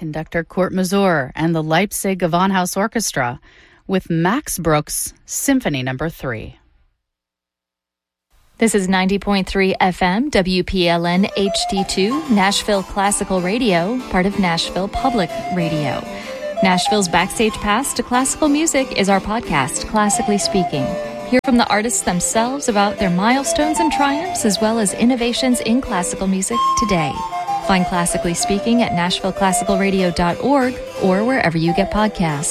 conductor Kurt Masur and the Leipzig Gewandhaus Orchestra with Max Bruch's Symphony No. 3. This is 90.3 FM, WPLN HD2, Nashville Classical Radio, part of Nashville Public Radio. Nashville's Backstage Pass to Classical Music is our podcast, Classically Speaking. Hear from the artists themselves about their milestones and triumphs, as well as innovations in classical music today. Find Classically Speaking at NashvilleClassicalRadio.org or wherever you get podcasts.